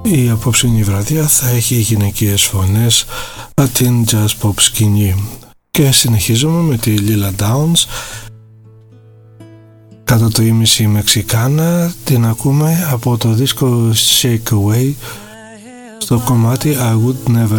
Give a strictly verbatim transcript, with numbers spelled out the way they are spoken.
Η απόψινή βραδιά θα έχει γυναικείες φωνές από την jazz pop σκηνή. Και συνεχίζουμε με τη Lila Downs, κατά το ίμιση Μεξικάνα. Την ακούμε από το δίσκο Shake Away στο κομμάτι I Would Never